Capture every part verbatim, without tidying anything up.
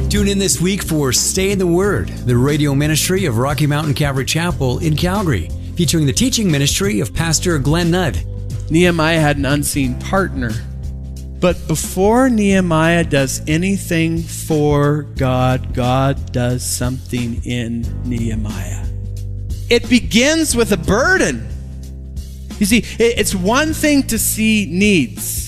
Tune in this week for Stay in the Word, the radio ministry of Rocky Mountain Calvary Chapel in Calgary, featuring the teaching ministry of Pastor Glenn Nudd. Nehemiah had an unseen partner. But before Nehemiah does anything for God, God does something in Nehemiah. It begins with a burden. You see, it's one thing to see needs.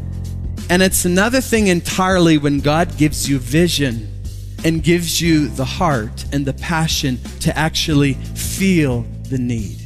And it's another thing entirely when God gives you vision and gives you the heart and the passion to actually feel the need.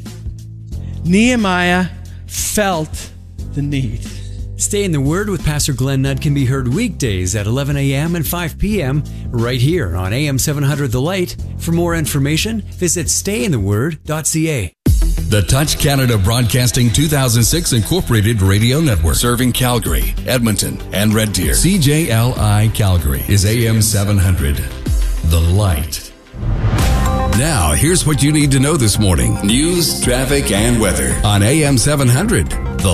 Nehemiah felt the need. Stay in the Word with Pastor Glenn Nudd can be heard weekdays at eleven a.m. and five p.m. right here on A M seven hundred The Light. For more information, visit stay in the word dot c a. The Touch Canada Broadcasting two thousand six Incorporated Radio Network, serving Calgary, Edmonton, and Red Deer. C J L I Calgary is A M seven hundred, The Light. Now, here's what you need to know this morning. News, traffic, and weather on A M seven hundred, The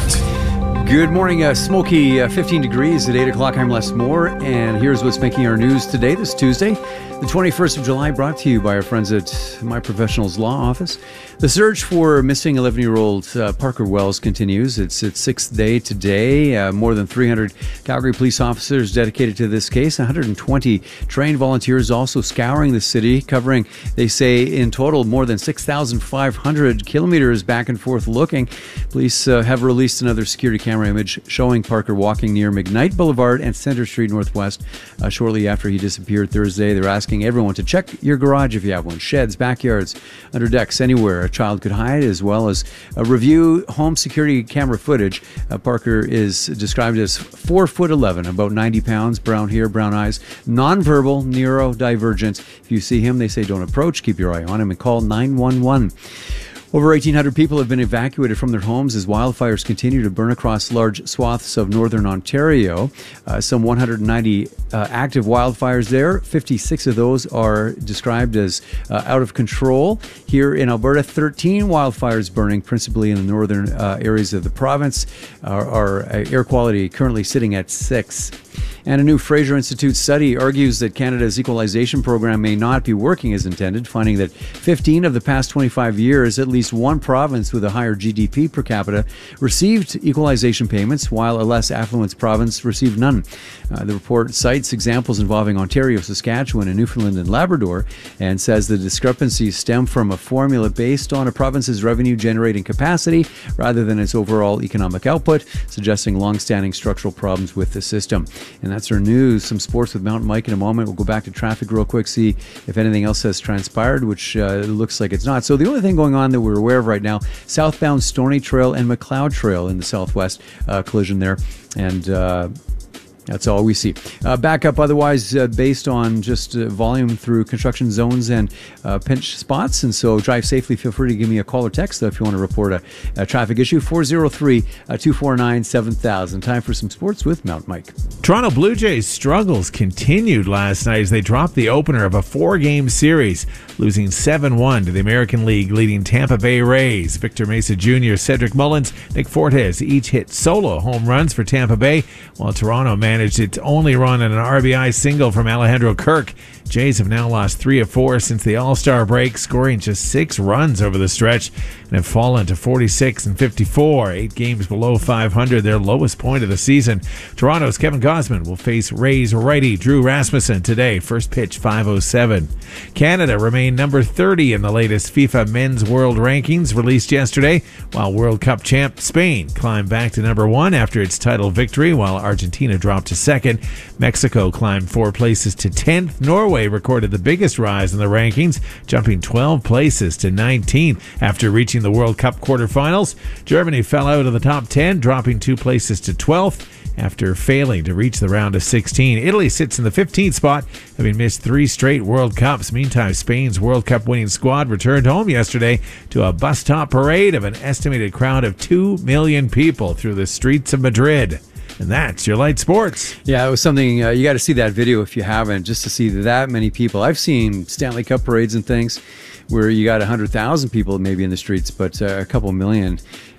Light. Good morning. Uh, smoky uh, fifteen degrees at eight o'clock. I'm Les Moore, and here's what's making our news today, this Tuesday, the twenty-first of July, brought to you by our friends at My Professionals Law Office. The search for missing eleven-year-old uh, Parker Wells continues. It's its sixth day today. Uh, more than three hundred Calgary police officers dedicated to this case. one hundred twenty trained volunteers also scouring the city, covering, they say, in total, more than six thousand five hundred kilometers back and forth looking. Police uh, have released another security camera image showing Parker walking near McKnight Boulevard and Center Street Northwest uh, shortly after he disappeared Thursday. They're asking everyone to check your garage if you have one, sheds, backyards, under decks, anywhere a child could hide, as well as uh, review home security camera footage. Uh, Parker is described as four foot eleven, about ninety pounds, brown hair, brown eyes, nonverbal, neurodivergent. If you see him, they say don't approach, keep your eye on him, and call nine one one. Over eighteen hundred people have been evacuated from their homes as wildfires continue to burn across large swaths of northern Ontario. Uh, some one hundred ninety uh, active wildfires there. fifty-six of those are described as uh, out of control. Here in Alberta, thirteen wildfires burning, principally in the northern uh, areas of the province. Our, our air quality currently sitting at six. And a new Fraser Institute study argues that Canada's equalization program may not be working as intended, finding that fifteen of the past twenty-five years, at least one province with a higher G D P per capita received equalization payments, while a less affluent province received none. Uh, the report cites examples involving Ontario, Saskatchewan, and Newfoundland and Labrador, and says the discrepancies stem from a formula based on a province's revenue-generating capacity rather than its overall economic output, suggesting long-standing structural problems with the system. And that's our news. Some sports with Mountain Mike in a moment. We'll go back to traffic real quick, see if anything else has transpired, which uh, looks like it's not. So the only thing going on that we're aware of right now, southbound Stony Trail and McLeod Trail in the southwest, uh, collision there. And uh, that's all we see. Uh, back up otherwise uh, based on just uh, volume through construction zones and uh, pinch spots. And so drive safely. Feel free to give me a call or text though, if you want to report a, a traffic issue. four oh three, two four nine, seven thousand. Time for some sports with Mount Mike. Toronto Blue Jays' struggles continued last night as they dropped the opener of a four-game series, losing seven one to the American League leading Tampa Bay Rays. Victor Mesa Junior, Cedric Mullins, Nick Fortes each hit solo home runs for Tampa Bay, while Toronto managed its only run on an R B I single from Alejandro Kirk. Jays have now lost three of four since the All-Star break, scoring just six runs over the stretch, and have fallen to forty-six and fifty-four, eight games below five hundred, their lowest point of the season. Toronto's Kevin Gausman will face Rays righty Drew Rasmussen today. First pitch, five oh seven. Canada remained number thirty in the latest FIFA Men's World Rankings released yesterday, while World Cup champ Spain climbed back to number one after its title victory, while Argentina dropped to second. Mexico climbed four places to tenth. Norway recorded the biggest rise in the rankings, jumping twelve places to nineteenth after reaching the World Cup quarterfinals. Germany fell out of the top ten, dropping two places to twelfth after failing to reach the round of sixteen. Italy sits in the fifteenth spot, having missed three straight World Cups. Meantime, Spain's World Cup winning squad returned home yesterday to a bus-top parade of an estimated crowd of two million people through the streets of Madrid. And that's your light sports. Yeah, it was something, uh, you got to see that video if you haven't, just to see that many people. I've seen Stanley Cup parades and things where you got one hundred thousand people maybe in the streets, but uh, a couple million.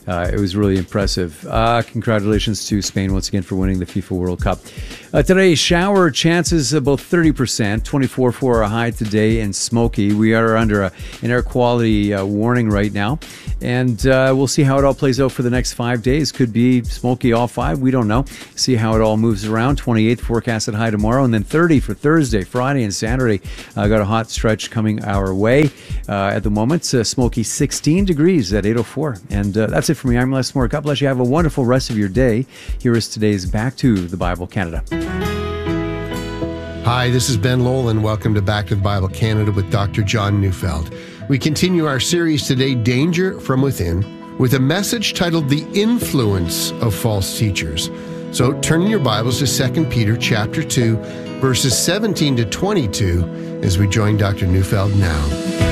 Uh, it was really impressive. Uh, congratulations to Spain once again for winning the FIFA World Cup. Uh, today, shower chances about thirty percent, twenty-four for a high today in Smoky. We are under a, an air quality uh, warning right now, and uh, we'll see how it all plays out for the next five days. Could be smoky all five. We don't know. See how it all moves around. twenty-eighth forecasted high tomorrow, and then thirty for Thursday, Friday, and Saturday. Uh, got a hot stretch coming our way. Uh, at the moment, uh, Smoky sixteen degrees at eight oh four. And uh, that's it for me. I'm Les Moore. God bless you. Have a wonderful rest of your day. Here is today's Back to the Bible Canada. Hi, this is Ben Lowell, and welcome to Back to the Bible Canada with Doctor John Neufeld. We continue our series today, Danger from Within, with a message titled The Influence of False Teachers. So turn in your Bibles to Second Peter chapter two, verses seventeen to twenty-two, as we join Doctor Neufeld now.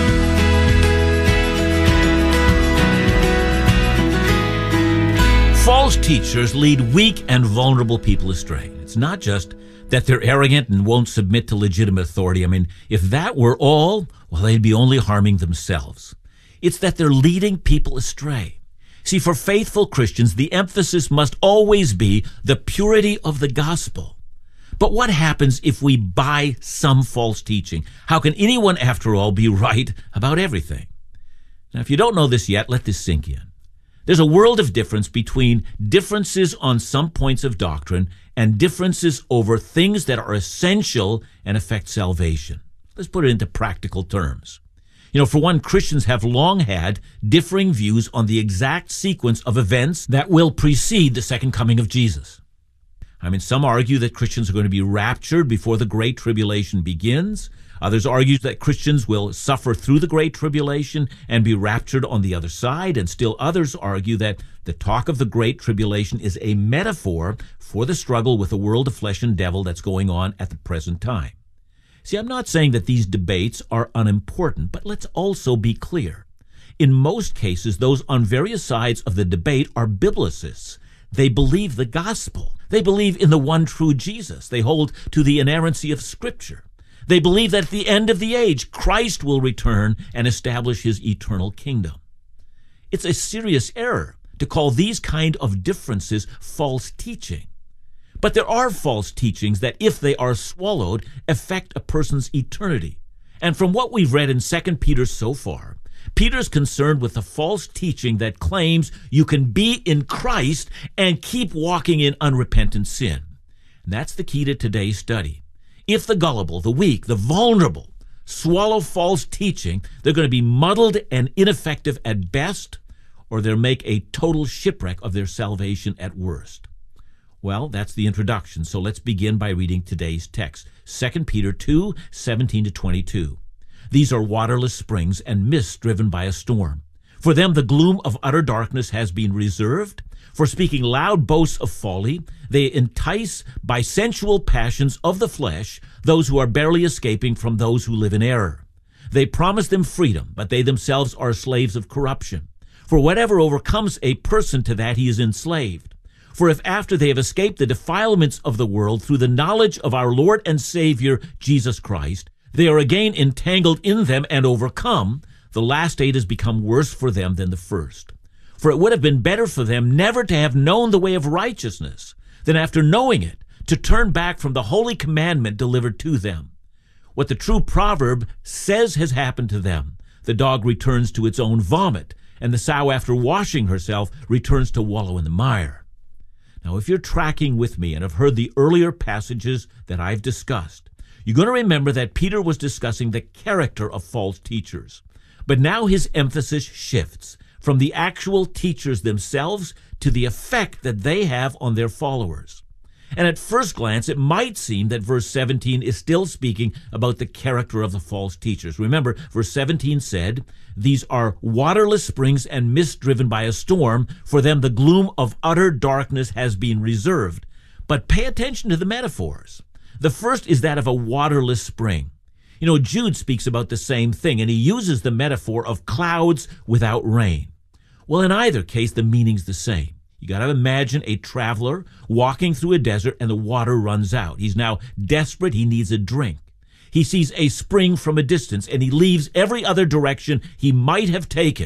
False teachers lead weak and vulnerable people astray. It's not just that they're arrogant and won't submit to legitimate authority. I mean, if that were all, well, they'd be only harming themselves. It's that they're leading people astray. See, for faithful Christians, the emphasis must always be the purity of the gospel. But what happens if we buy some false teaching? How can anyone, after all, be right about everything? Now, if you don't know this yet, let this sink in. There's a world of difference between differences on some points of doctrine and differences over things that are essential and affect salvation. Let's put it into practical terms. You know, for one, Christians have long had differing views on the exact sequence of events that will precede the second coming of Jesus. I mean, some argue that Christians are going to be raptured before the Great Tribulation begins. Others argue that Christians will suffer through the Great Tribulation and be raptured on the other side. And still others argue that the talk of the Great Tribulation is a metaphor for the struggle with the world of flesh and devil that's going on at the present time. See, I'm not saying that these debates are unimportant, but let's also be clear. In most cases, those on various sides of the debate are biblicists. They believe the gospel. They believe in the one true Jesus. They hold to the inerrancy of Scripture. They believe that at the end of the age, Christ will return and establish his eternal kingdom. It's a serious error to call these kind of differences false teaching. But there are false teachings that, if they are swallowed, affect a person's eternity. And from what we've read in Second Peter so far, Peter's concerned with the false teaching that claims you can be in Christ and keep walking in unrepentant sin. And that's the key to today's study. If the gullible, the weak, the vulnerable swallow false teaching, they're going to be muddled and ineffective at best, or they'll make a total shipwreck of their salvation at worst. Well, that's the introduction, so let's begin by reading today's text, Second Peter two, seventeen to twenty-two. These are waterless springs and mists driven by a storm. For them the gloom of utter darkness has been reserved. For speaking loud boasts of folly, they entice by sensual passions of the flesh those who are barely escaping from those who live in error. They promise them freedom, but they themselves are slaves of corruption. For whatever overcomes a person, to that he is enslaved. For if after they have escaped the defilements of the world through the knowledge of our Lord and Savior Jesus Christ, they are again entangled in them and overcome, the last state has become worse for them than the first. For it would have been better for them never to have known the way of righteousness, than after knowing it, to turn back from the holy commandment delivered to them. What the true proverb says has happened to them: the dog returns to its own vomit, and the sow, after washing herself, returns to wallow in the mire. Now, if you're tracking with me and have heard the earlier passages that I've discussed, you're going to remember that Peter was discussing the character of false teachers. But now his emphasis shifts from the actual teachers themselves to the effect that they have on their followers. And at first glance, it might seem that verse seventeen is still speaking about the character of the false teachers. Remember, verse seventeen said, "These are waterless springs and mist driven by a storm. For them the gloom of utter darkness has been reserved." But pay attention to the metaphors. The first is that of a waterless spring. You know, Jude speaks about the same thing, and he uses the metaphor of clouds without rain. Well, in either case, the meaning's the same. You got to imagine a traveler walking through a desert and the water runs out. He's now desperate. He needs a drink. He sees a spring from a distance and he leaves every other direction he might have taken.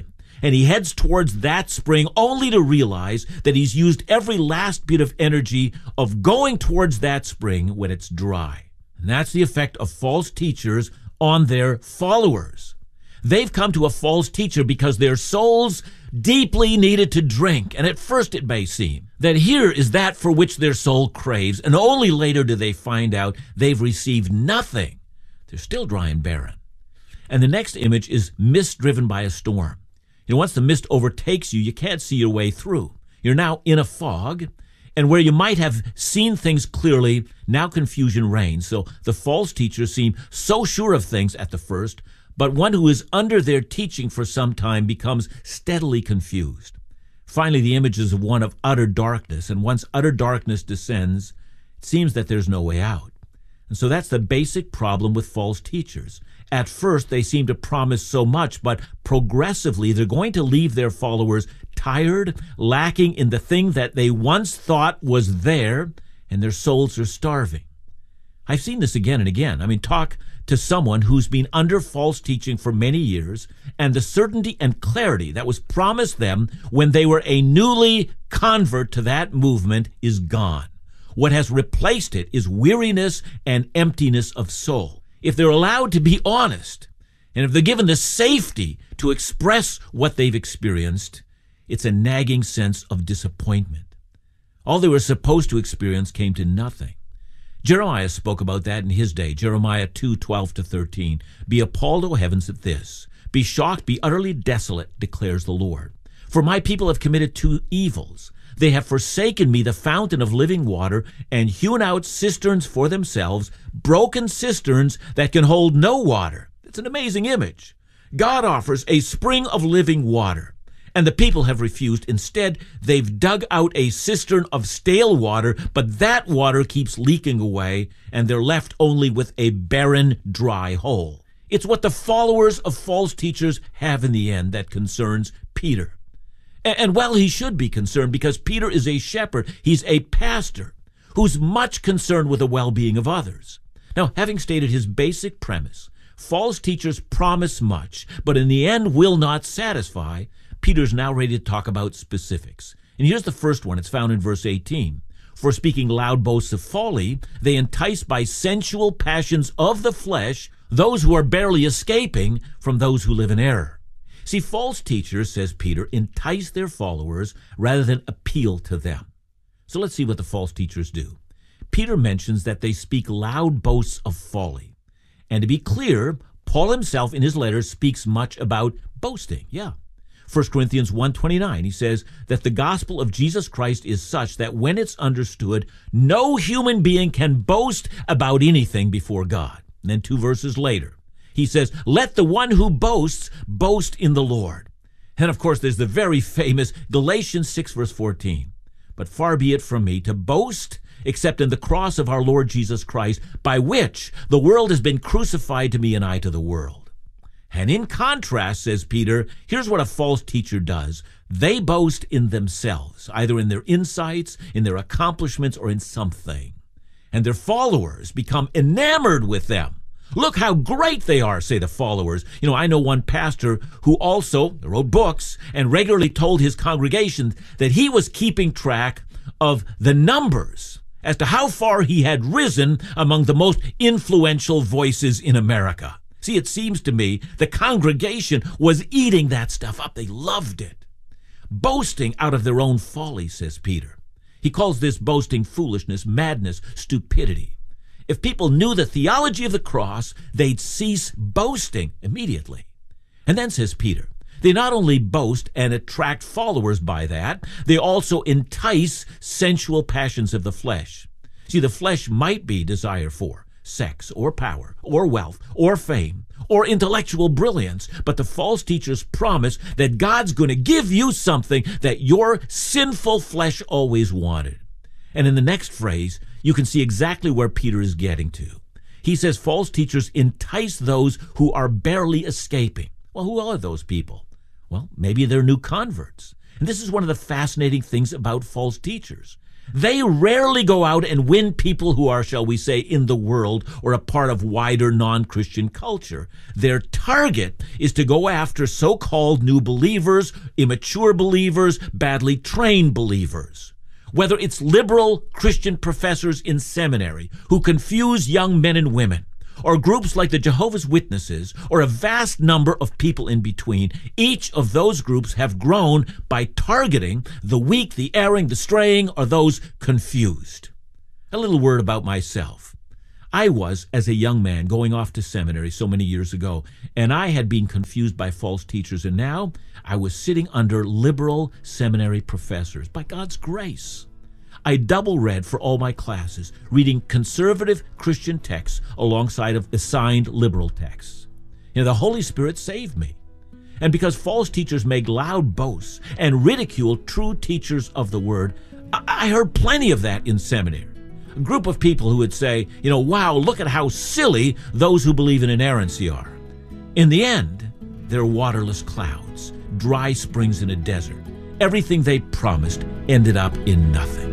and he heads towards that spring only to realize that he's used every last bit of energy of going towards that spring when it's dry. And that's the effect of false teachers on their followers. They've come to a false teacher because their souls deeply needed to drink, and at first it may seem that here is that for which their soul craves, and only later do they find out they've received nothing. They're still dry and barren. And the next image is mist driven by a storm. You know, once the mist overtakes you, you can't see your way through. You're now in a fog, and where you might have seen things clearly, now confusion reigns. So the false teachers seem so sure of things at the first, but one who is under their teaching for some time becomes steadily confused. Finally, the image is one of utter darkness, and once utter darkness descends, it seems that there's no way out. And so that's the basic problem with false teachers. At first, they seem to promise so much, but progressively, they're going to leave their followers tired, lacking in the thing that they once thought was there, and their souls are starving. I've seen this again and again. I mean, talk to someone who's been under false teaching for many years, and the certainty and clarity that was promised them when they were a newly convert to that movement is gone. What has replaced it is weariness and emptiness of soul. If they're allowed to be honest, and if they're given the safety to express what they've experienced, it's a nagging sense of disappointment. All they were supposed to experience came to nothing. Jeremiah spoke about that in his day, Jeremiah two, twelve to thirteen. Be appalled, O heavens, at this. Be shocked, be utterly desolate, declares the Lord. For my people have committed two evils. They have forsaken me, the fountain of living water, and hewn out cisterns for themselves, broken cisterns that can hold no water. It's an amazing image. God offers a spring of living water, and the people have refused. Instead, they've dug out a cistern of stale water, but that water keeps leaking away, and they're left only with a barren, dry hole. It's what the followers of false teachers have in the end that concerns Peter. And well, he should be concerned, because Peter is a shepherd. He's a pastor who's much concerned with the well-being of others. Now, having stated his basic premise, false teachers promise much, but in the end will not satisfy. Peter's now ready to talk about specifics. And here's the first one. It's found in verse eighteen. For speaking loud boasts of folly, they entice by sensual passions of the flesh those who are barely escaping from those who live in error. See, false teachers, says Peter, entice their followers rather than appeal to them. So let's see what the false teachers do. Peter mentions that they speak loud boasts of folly. And to be clear, Paul himself in his letters speaks much about boasting. Yeah. First Corinthians one twenty-nine, he says that the gospel of Jesus Christ is such that when it's understood, no human being can boast about anything before God. And then two verses later, he says, let the one who boasts, boast in the Lord. And of course, there's the very famous Galatians six, verse fourteen. But far be it from me to boast except in the cross of our Lord Jesus Christ, by which the world has been crucified to me and I to the world. And in contrast, says Peter, here's what a false teacher does. They boast in themselves, either in their insights, in their accomplishments, or in something. And their followers become enamored with them. Look how great they are, say the followers. You know, I know one pastor who also wrote books and regularly told his congregation that he was keeping track of the numbers as to how far he had risen among the most influential voices in America. See, it seems to me the congregation was eating that stuff up. They loved it. Boasting out of their own folly, says Peter. He calls this boasting foolishness, madness, stupidity. If people knew the theology of the cross, they'd cease boasting immediately. And then, says Peter, they not only boast and attract followers by that, they also entice sensual passions of the flesh. See, the flesh might be desire for sex or power or wealth or fame or intellectual brilliance, but the false teachers promise that God's going to give you something that your sinful flesh always wanted. And in the next phrase, you can see exactly where Peter is getting to. He says false teachers entice those who are barely escaping. Well, who are those people? Well, maybe they're new converts. And this is one of the fascinating things about false teachers. They rarely go out and win people who are, shall we say, in the world or a part of wider non-Christian culture. Their target is to go after so-called new believers, immature believers, badly trained believers. Whether it's liberal Christian professors in seminary who confuse young men and women, or groups like the Jehovah's Witnesses, or a vast number of people in between, each of those groups have grown by targeting the weak, the erring, the straying, or those confused. A little word about myself. I was, as a young man, going off to seminary so many years ago, and I had been confused by false teachers, and now I was sitting under liberal seminary professors, by God's grace. I double read for all my classes, reading conservative Christian texts alongside of assigned liberal texts. You know, the Holy Spirit saved me. And because false teachers make loud boasts and ridicule true teachers of the Word, I heard plenty of that in seminary. A group of people who would say, you know, wow, look at how silly those who believe in inerrancy are. In the end, they're waterless clouds, dry springs in a desert. Everything they promised ended up in nothing.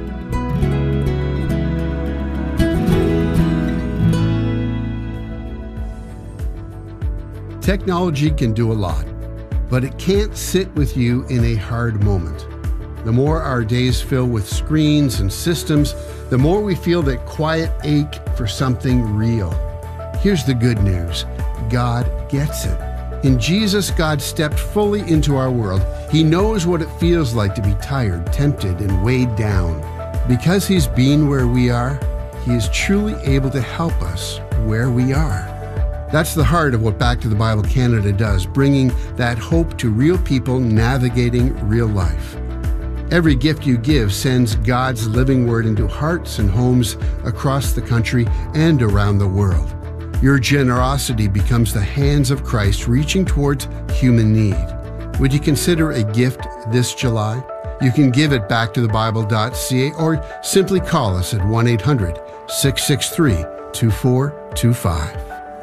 Technology can do a lot, but it can't sit with you in a hard moment. The more our days fill with screens and systems, the more we feel that quiet ache for something real. Here's the good news. God gets it. In Jesus, God stepped fully into our world. He knows what it feels like to be tired, tempted, and weighed down. Because He's been where we are, He is truly able to help us where we are. That's the heart of what Back to the Bible Canada does, bringing that hope to real people navigating real life. Every gift you give sends God's living word into hearts and homes across the country and around the world. Your generosity becomes the hands of Christ reaching towards human need. Would you consider a gift this July? You can give at back to the bible dot c a or simply call us at one eight hundred, six six three, two four two five.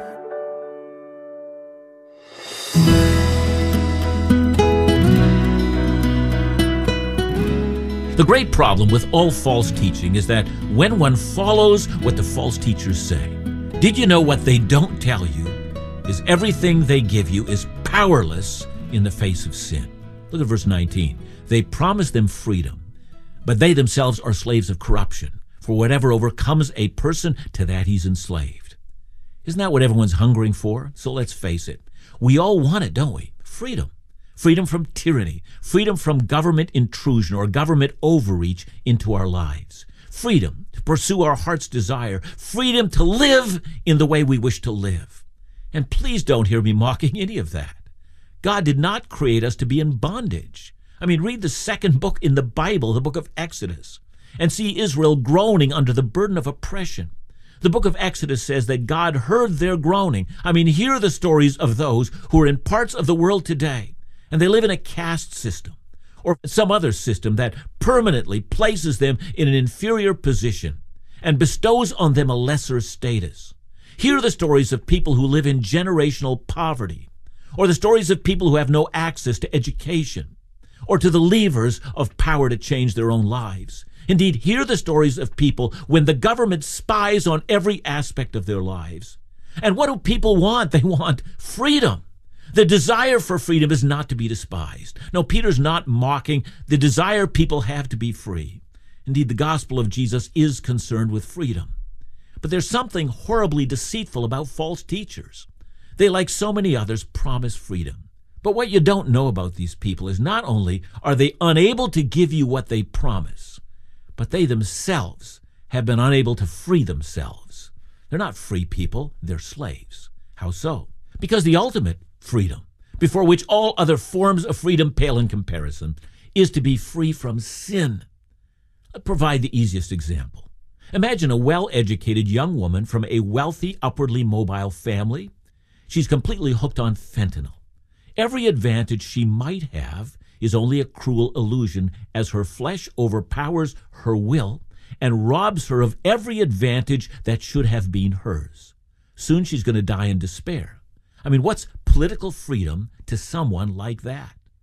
The great problem with all false teaching is that when one follows what the false teachers say, did you know what they don't tell you is everything they give you is powerless in the face of sin? Look at verse nineteen. They promise them freedom, but they themselves are slaves of corruption. For whatever overcomes a person, to that he's enslaved. Isn't that what everyone's hungering for? So let's face it. We all want it, don't we? Freedom. Freedom from tyranny. Freedom from government intrusion or government overreach into our lives. Freedom to pursue our heart's desire. Freedom to live in the way we wish to live. And please don't hear me mocking any of that. God did not create us to be in bondage. I mean, read the second book in the Bible, the book of Exodus, and see Israel groaning under the burden of oppression. The book of Exodus says that God heard their groaning. I mean, hear the stories of those who are in parts of the world today, and they live in a caste system or some other system that permanently places them in an inferior position and bestows on them a lesser status. Hear the stories of people who live in generational poverty, or the stories of people who have no access to education, or to the levers of power to change their own lives. Indeed, hear the stories of people when the government spies on every aspect of their lives. And what do people want? They want freedom. The desire for freedom is not to be despised. No, Peter's not mocking the desire people have to be free. Indeed, the gospel of Jesus is concerned with freedom. But there's something horribly deceitful about false teachers. They, like so many others, promise freedom. But what you don't know about these people is not only are they unable to give you what they promise, but they themselves have been unable to free themselves. They're not free people, they're slaves. How so? Because the ultimate freedom, before which all other forms of freedom pale in comparison, is to be free from sin. I'll provide the easiest example. Imagine a well-educated young woman from a wealthy, upwardly mobile family. She's completely hooked on fentanyl. Every advantage she might have is only a cruel illusion, as her flesh overpowers her will and robs her of every advantage that should have been hers. Soon she's going to die in despair. I mean, what's political freedom to someone like that?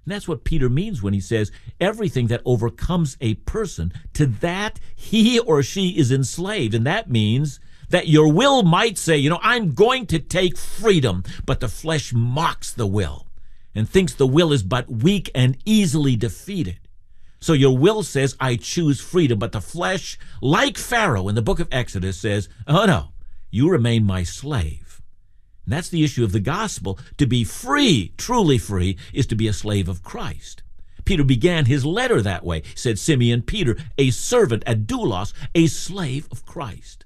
And that's what Peter means when he says, everything that overcomes a person, to that he or she is enslaved. And that means that your will might say, you know, I'm going to take freedom, but the flesh mocks the will and thinks the will is but weak and easily defeated. So your will says, I choose freedom, but the flesh, like Pharaoh in the book of Exodus, says, oh no, you remain my slave. And that's the issue of the gospel. To be free, truly free, is to be a slave of Christ. Peter began his letter that way. He said, Simeon Peter, a servant, a doulos, a slave of Christ.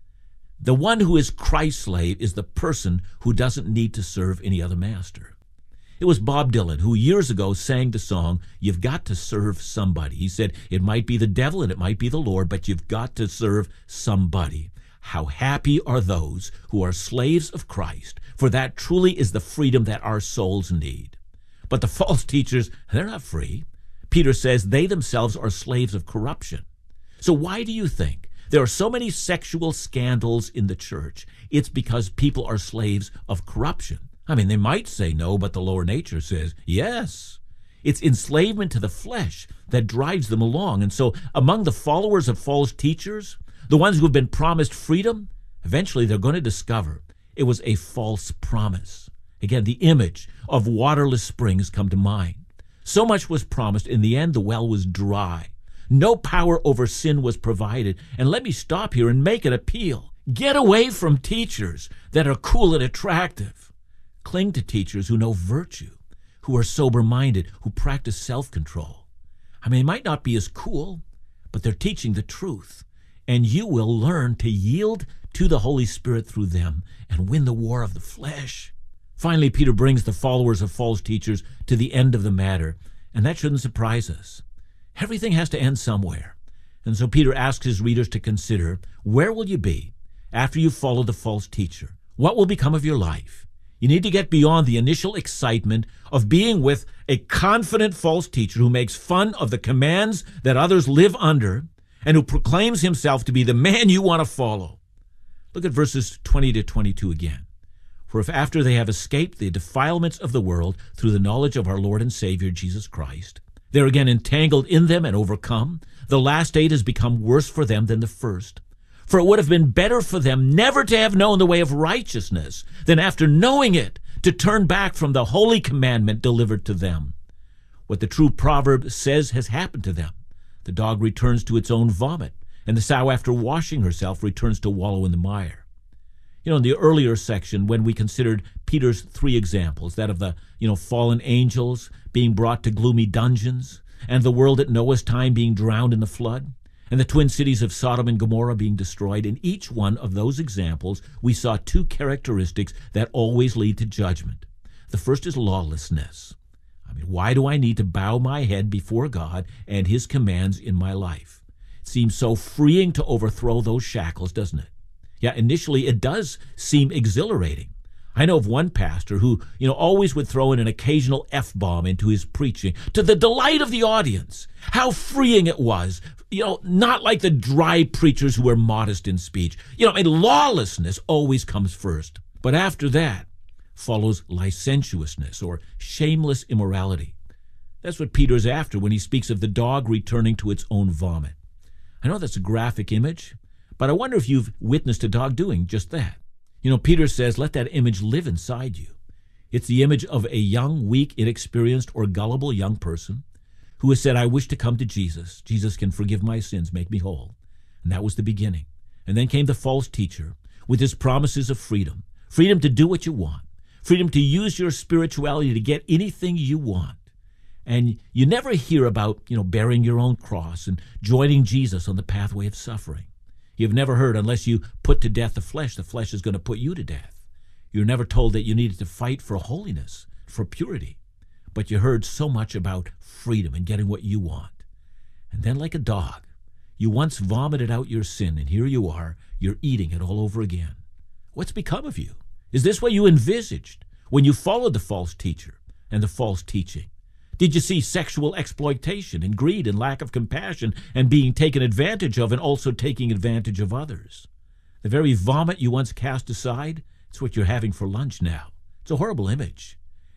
The one who is Christ's slave is the person who doesn't need to serve any other master. It was Bob Dylan who years ago sang the song, You've Got to Serve Somebody. He said, it might be the devil and it might be the Lord, but you've got to serve somebody. How happy are those who are slaves of Christ, for that truly is the freedom that our souls need. But the false teachers, they're not free. Peter says they themselves are slaves of corruption. So why do you think there are so many sexual scandals in the church? It's because people are slaves of corruption. I mean, they might say no, but the lower nature says yes. It's enslavement to the flesh that drives them along. And so among the followers of false teachers, the ones who have been promised freedom, eventually they're going to discover it was a false promise. Again, the image of waterless springs come to mind. So much was promised. In the end, the well was dry. No power over sin was provided. And let me stop here and make an appeal. Get away from teachers that are cool and attractive. Cling to teachers who know virtue, who are sober-minded, who practice self-control. I mean, they might not be as cool, but they're teaching the truth. And you will learn to yield to the Holy Spirit through them and win the war of the flesh. Finally, Peter brings the followers of false teachers to the end of the matter, and that shouldn't surprise us. Everything has to end somewhere. And so Peter asks his readers to consider, where will you be after you follow the false teacher? What will become of your life? You need to get beyond the initial excitement of being with a confident false teacher who makes fun of the commands that others live under and who proclaims himself to be the man you want to follow. Look at verses twenty to twenty-two again. For if after they have escaped the defilements of the world through the knowledge of our Lord and Savior Jesus Christ, they're again entangled in them and overcome, the last state has become worse for them than the first. For it would have been better for them never to have known the way of righteousness than after knowing it to turn back from the holy commandment delivered to them. What the true proverb says has happened to them. The dog returns to its own vomit, and the sow after washing herself returns to wallow in the mire. You know, in the earlier section, when we considered Peter's three examples, that of the, you know, fallen angels being brought to gloomy dungeons, and the world at Noah's time being drowned in the flood, and the twin cities of Sodom and Gomorrah being destroyed, in each one of those examples, we saw two characteristics that always lead to judgment. The first is lawlessness. I mean, why do I need to bow my head before God and his commands in my life? It seems so freeing to overthrow those shackles, doesn't it? Yeah, initially it does seem exhilarating. I know of one pastor who, you know, always would throw in an occasional F-bomb into his preaching to the delight of the audience. How freeing it was. You know, not like the dry preachers who are modest in speech. You know, I mean, lawlessness always comes first. But after that follows licentiousness or shameless immorality. That's what Peter's after when he speaks of the dog returning to its own vomit. I know that's a graphic image, but I wonder if you've witnessed a dog doing just that. You know, Peter says, let that image live inside you. It's the image of a young, weak, inexperienced, or gullible young person who has said, I wish to come to Jesus. Jesus can forgive my sins, make me whole. And that was the beginning. And then came the false teacher with his promises of freedom. Freedom to do what you want. Freedom to use your spirituality to get anything you want. And you never hear about, you know, bearing your own cross and joining Jesus on the pathway of suffering. You've never heard, unless you put to death the flesh, the flesh is going to put you to death. You're never told that you needed to fight for holiness, for purity. But you heard so much about freedom and getting what you want. And then like a dog, you once vomited out your sin, and here you are, you're eating it all over again. What's become of you? Is this what you envisaged when you followed the false teacher and the false teaching? Did you see sexual exploitation and greed and lack of compassion and being taken advantage of and also taking advantage of others? The very vomit you once cast aside, it's what you're having for lunch now. It's a horrible image.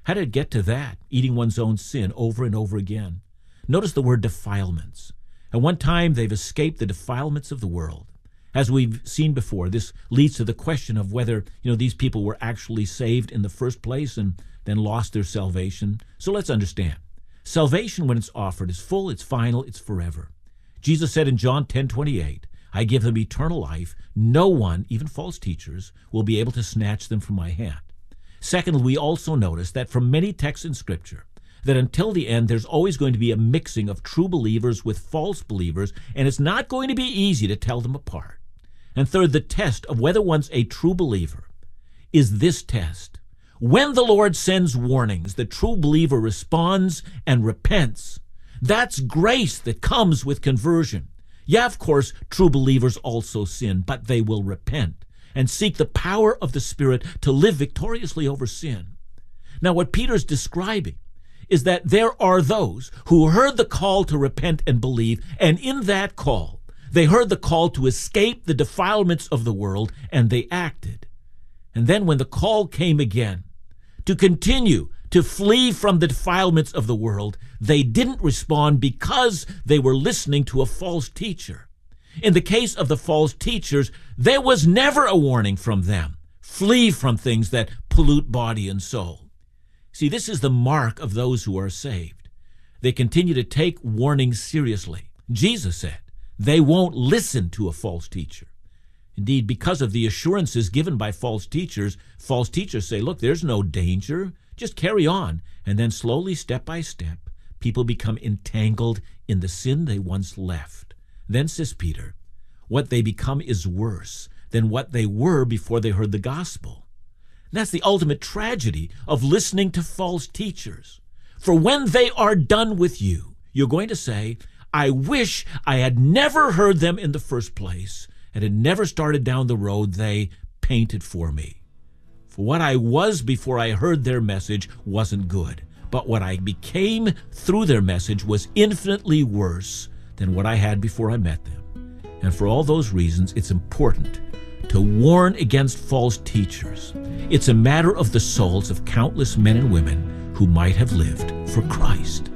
How did it get to that? Eating one's own sin over and over again. Notice the word defilements. At one time, they've escaped the defilements of the world. As we've seen before, this leads to the question of whether, you know, these people were actually saved in the first place and then lost their salvation. So let's understand. Salvation, when it's offered, is full, it's final, it's forever. Jesus said in John ten twenty-eight, I give them eternal life. No one, even false teachers, will be able to snatch them from my hand. Secondly, we also notice that from many texts in Scripture, that until the end, there's always going to be a mixing of true believers with false believers, and it's not going to be easy to tell them apart. And third, the test of whether one's a true believer is this test. When the Lord sends warnings, the true believer responds and repents. That's grace that comes with conversion. Yeah, of course, true believers also sin, but they will repent and seek the power of the Spirit to live victoriously over sin. Now, what Peter's describing is that there are those who heard the call to repent and believe, and in that call, they heard the call to escape the defilements of the world, and they acted. And then when the call came again to continue to flee from the defilements of the world, they didn't respond because they were listening to a false teacher. In the case of the false teachers, there was never a warning from them. Flee from things that pollute body and soul. See, this is the mark of those who are saved. They continue to take warnings seriously. Jesus said, they won't listen to a false teacher. Indeed, because of the assurances given by false teachers, false teachers say, look, there's no danger. Just carry on. And then slowly, step by step, people become entangled in the sin they once left. Then, says Peter, what they become is worse than what they were before they heard the gospel. And that's the ultimate tragedy of listening to false teachers. For when they are done with you, you're going to say, I wish I had never heard them in the first place and had never started down the road they painted for me. For what I was before I heard their message wasn't good, but what I became through their message was infinitely worse than what I had before I met them. And for all those reasons, it's important to warn against false teachers. It's a matter of the souls of countless men and women who might have lived for Christ.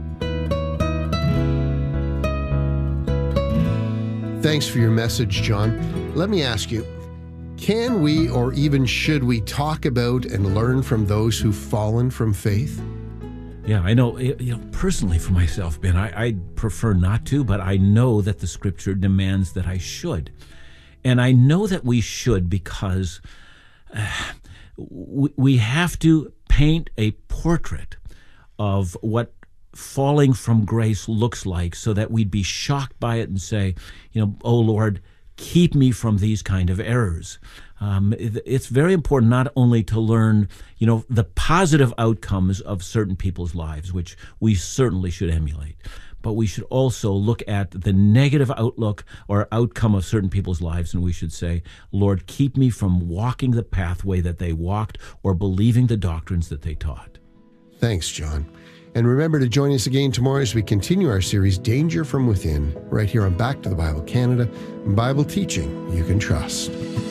Thanks for your message, John. Let me ask you, can we or even should we talk about and learn from those who've fallen from faith? Yeah, I know, you know, personally for myself, Ben, I, I prefer not to, but I know that the Scripture demands that I should. And I know that we should because uh, we, we have to paint a portrait of what falling from grace looks like so that we'd be shocked by it and say, you know, oh Lord, keep me from these kind of errors. Um, it, it's very important not only to learn, you know, the positive outcomes of certain people's lives, which we certainly should emulate, but we should also look at the negative outlook or outcome of certain people's lives, and we should say, Lord, keep me from walking the pathway that they walked or believing the doctrines that they taught. Thanks, John. And remember to join us again tomorrow as we continue our series, Danger from Within, right here on Back to the Bible Canada, Bible teaching you can trust.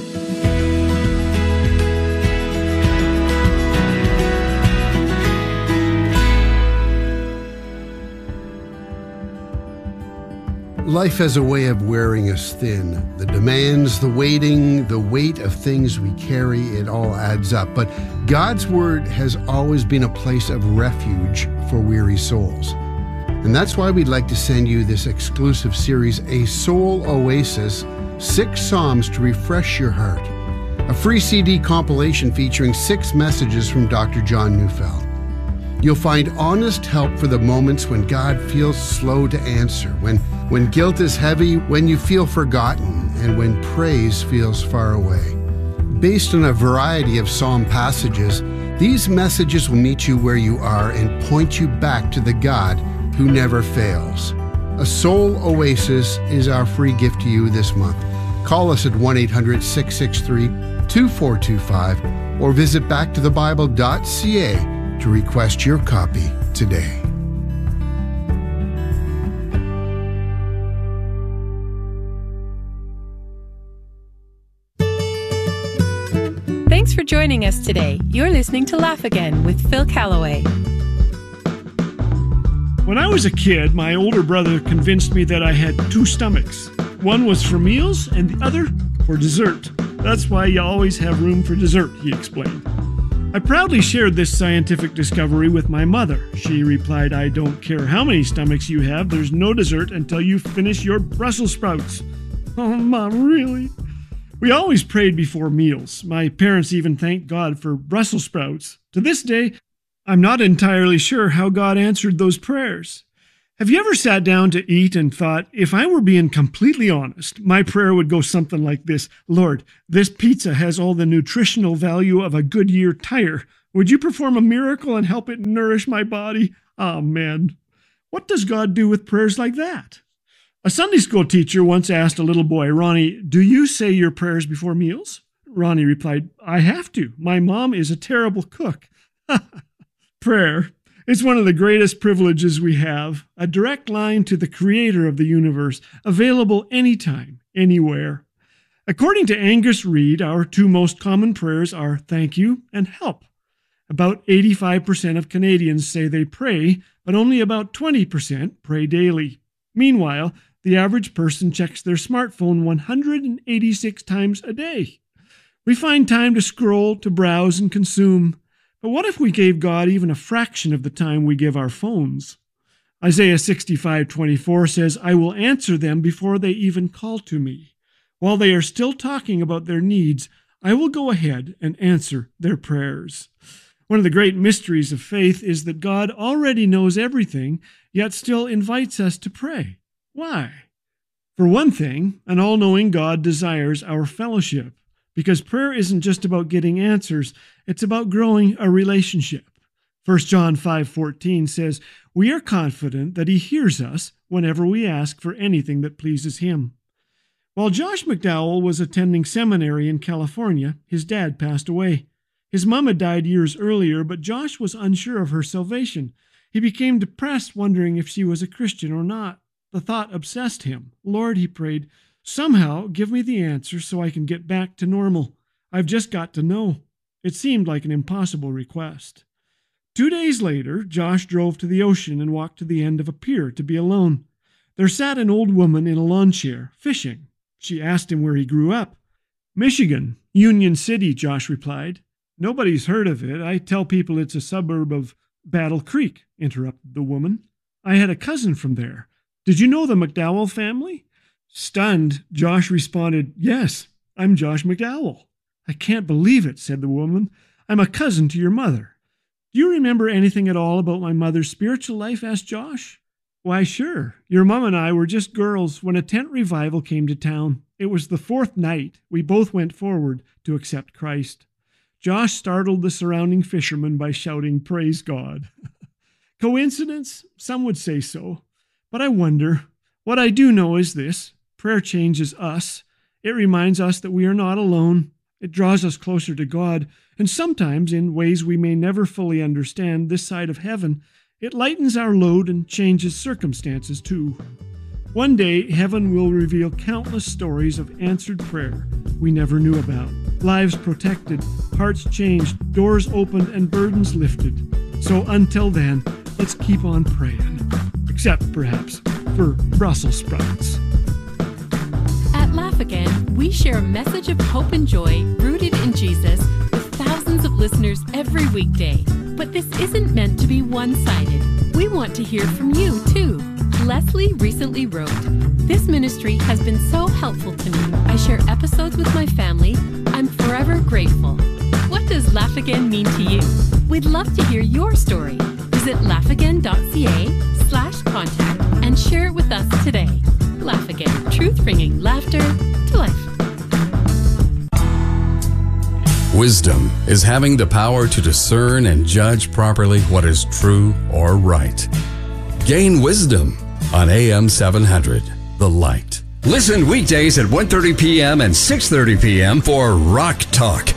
Life has a way of wearing us thin. The demands, the waiting, the weight of things we carry, it all adds up. But God's Word has always been a place of refuge for weary souls. And that's why we'd like to send you this exclusive series, A Soul Oasis, Six Psalms to Refresh Your Heart. A free C D compilation featuring six messages from Doctor John Neufeld. You'll find honest help for the moments when God feels slow to answer, when, when guilt is heavy, when you feel forgotten, and when praise feels far away. Based on a variety of psalm passages, these messages will meet you where you are and point you back to the God who never fails. A Soul Oasis is our free gift to you this month. Call us at one eight hundred, six six three, two four two five or visit back to the bible dot c a to request your copy today. Thanks for joining us today. You're listening to Laugh Again with Phil Callaway. When I was a kid, my older brother convinced me that I had two stomachs. One was for meals and the other for dessert. That's why you always have room for dessert, he explained. I proudly shared this scientific discovery with my mother. She replied, I don't care how many stomachs you have, there's no dessert until you finish your Brussels sprouts. Oh, Mom, really? We always prayed before meals. My parents even thanked God for Brussels sprouts. To this day, I'm not entirely sure how God answered those prayers. Have you ever sat down to eat and thought, if I were being completely honest, my prayer would go something like this: Lord, this pizza has all the nutritional value of a Goodyear tire. Would you perform a miracle and help it nourish my body? Oh, man. What does God do with prayers like that? A Sunday school teacher once asked a little boy, Ronnie, do you say your prayers before meals? Ronnie replied, I have to. My mom is a terrible cook. Prayer. It's one of the greatest privileges we have, a direct line to the creator of the universe, available anytime, anywhere. According to Angus Reid, our two most common prayers are thank you and help. About eighty-five percent of Canadians say they pray, but only about twenty percent pray daily. Meanwhile, the average person checks their smartphone one hundred eighty-six times a day. We find time to scroll, to browse, and consume. But what if we gave God even a fraction of the time we give our phones? Isaiah sixty-five twenty-four says, I will answer them before they even call to me. While they are still talking about their needs, I will go ahead and answer their prayers. One of the great mysteries of faith is that God already knows everything, yet still invites us to pray. Why? For one thing, an all-knowing God desires our fellowship. Because prayer isn't just about getting answers, it's about growing a relationship. First John five fourteen says, we are confident that he hears us whenever we ask for anything that pleases him. While Josh McDowell was attending seminary in California, his dad passed away. His mom had died years earlier, but Josh was unsure of her salvation. He became depressed, wondering if she was a Christian or not. The thought obsessed him. Lord, he prayed, somehow give me the answer so I can get back to normal. I've just got to know. It seemed like an impossible request. Two days later, Josh drove to the ocean and walked to the end of a pier to be alone. There sat an old woman in a lawn chair, fishing. She asked him where he grew up. Michigan, Union City, Josh replied. Nobody's heard of it. I tell people it's a suburb of Battle Creek, interrupted the woman. I had a cousin from there. Did you know the McDowell family? Stunned, Josh responded, yes, I'm Josh McDowell. I can't believe it, said the woman. I'm a cousin to your mother. Do you remember anything at all about my mother's spiritual life? Asked Josh. Why, sure. Your mom and I were just girls when a tent revival came to town. It was the fourth night. We both went forward to accept Christ. Josh startled the surrounding fishermen by shouting, praise God. Coincidence? Some would say so. But I wonder. What I do know is this. Prayer changes us. It reminds us that we are not alone. It draws us closer to God, and sometimes, in ways we may never fully understand this side of heaven, it lightens our load and changes circumstances too. One day, heaven will reveal countless stories of answered prayer we never knew about. Lives protected, hearts changed, doors opened, and burdens lifted. So until then, let's keep on praying. Except, perhaps, for Brussels sprouts. Laugh Again, we share a message of hope and joy rooted in Jesus with thousands of listeners every weekday. But this isn't meant to be one-sided. We want to hear from you, too. Leslie recently wrote, this ministry has been so helpful to me. I share episodes with my family. I'm forever grateful. What does Laugh Again mean to you? We'd love to hear your story. Visit laughagain.ca slash contact and share it with us today. Laugh Again, truth bringing laughter to life. Wisdom is having the power to discern and judge properly what is true or right. Gain wisdom on A M seven hundred, The Light. Listen weekdays at one thirty p.m. and six thirty p.m. for Rock Talk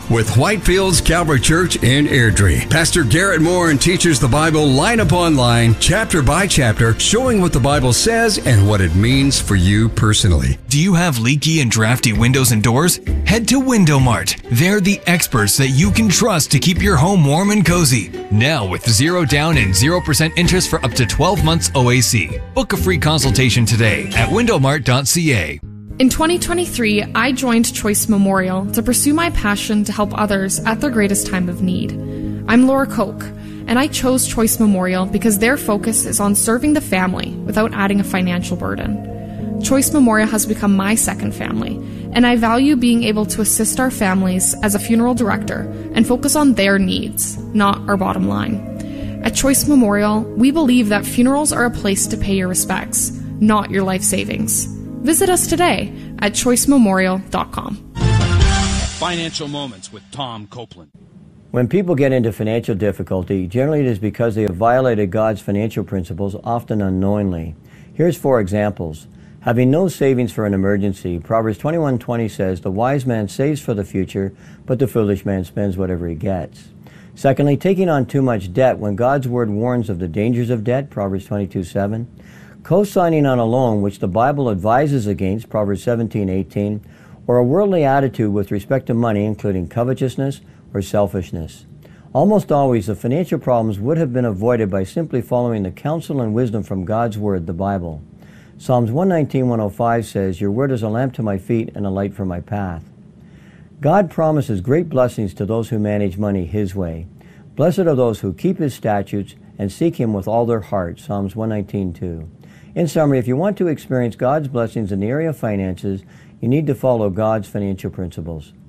with Whitefields Calvary Church in Airdrie. Pastor Garrett Morin teaches the Bible line upon line, chapter by chapter, showing what the Bible says and what it means for you personally. Do you have leaky and drafty windows and doors? Head to Window Mart. They're the experts that you can trust to keep your home warm and cozy. Now with zero down and zero percent interest for up to twelve months O A C. Book a free consultation today at window mart dot c a. In twenty twenty-three, I joined Choice Memorial to pursue my passion to help others at their greatest time of need. I'm Laura Koch, and I chose Choice Memorial because their focus is on serving the family without adding a financial burden. Choice Memorial has become my second family, and I value being able to assist our families as a funeral director and focus on their needs, not our bottom line. At Choice Memorial, we believe that funerals are a place to pay your respects, not your life savings. Visit us today at choice memorial dot com. Financial Moments with Tom Copeland. When people get into financial difficulty, generally it is because they have violated God's financial principles, often unknowingly. Here's four examples. Having no savings for an emergency, Proverbs twenty-one twenty says, "The wise man saves for the future, but the foolish man spends whatever he gets." Secondly, taking on too much debt when God's word warns of the dangers of debt, Proverbs twenty-two seven. Co-signing on a loan which the Bible advises against, Proverbs seventeen eighteen, or a worldly attitude with respect to money, including covetousness or selfishness. Almost always, the financial problems would have been avoided by simply following the counsel and wisdom from God's Word, the Bible. Psalms one nineteen one oh five says, "Your word is a lamp to my feet and a light for my path." God promises great blessings to those who manage money His way. Blessed are those who keep His statutes and seek Him with all their heart, Psalms one nineteen two. In summary, if you want to experience God's blessings in the area of finances, you need to follow God's financial principles.